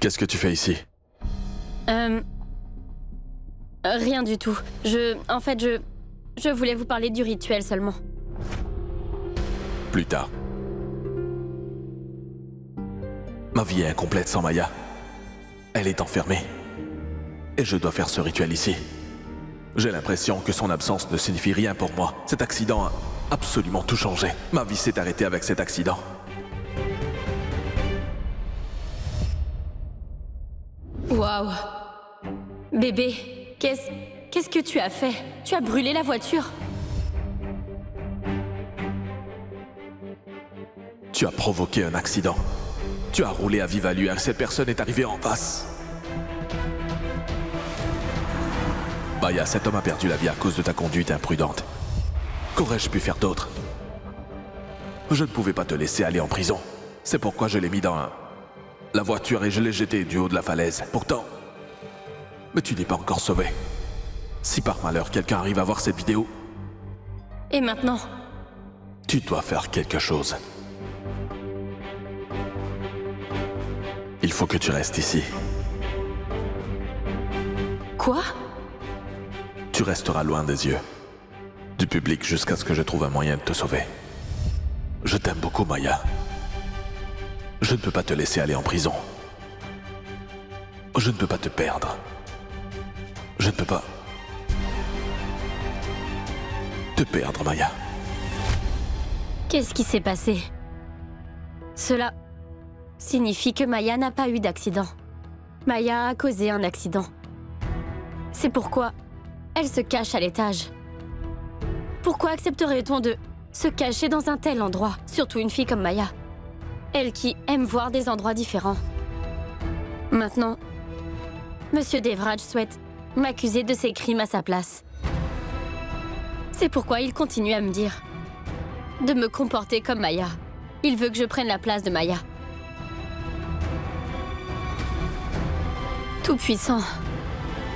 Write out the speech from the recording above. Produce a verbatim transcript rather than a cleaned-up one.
Qu'est-ce que tu fais ici? Euh... Rien du tout. Je... En fait, je... Je voulais vous parler du rituel seulement. Plus tard. Ma vie est incomplète sans Maya. Elle est enfermée. Et je dois faire ce rituel ici. J'ai l'impression que son absence ne signifie rien pour moi. Cet accident a absolument tout changé. Ma vie s'est arrêtée avec cet accident. Waouh. Bébé, qu'est-ce... Qu'est-ce que tu as fait? Tu as brûlé la voiture? Tu as provoqué un accident. Tu as roulé à vive allure et cette personne est arrivée en face. Maya, cet homme a perdu la vie à cause de ta conduite imprudente. Qu'aurais-je pu faire d'autre? Je ne pouvais pas te laisser aller en prison. C'est pourquoi je l'ai mis dans un... la voiture et je l'ai jeté du haut de la falaise. Pourtant... Mais tu n'es pas encore sauvé. Si par malheur quelqu'un arrive à voir cette vidéo... Et maintenant? Tu dois faire quelque chose. Il faut que tu restes ici. Quoi? Tu resteras loin des yeux du public jusqu'à ce que je trouve un moyen de te sauver. Je t'aime beaucoup, Maya. Je ne peux pas te laisser aller en prison. Je ne peux pas te perdre. Je ne peux pas te perdre, Maya. Qu'est-ce qui s'est passé? Cela signifie que Maya n'a pas eu d'accident. Maya a causé un accident. C'est pourquoi elle se cache à l'étage. Pourquoi accepterait-on de se cacher dans un tel endroit? Surtout une fille comme Maya. Elle qui aime voir des endroits différents. Maintenant, Monsieur Devraj souhaite m'accuser de ces crimes à sa place. C'est pourquoi il continue à me dire de me comporter comme Maya. Il veut que je prenne la place de Maya. Tout-puissant.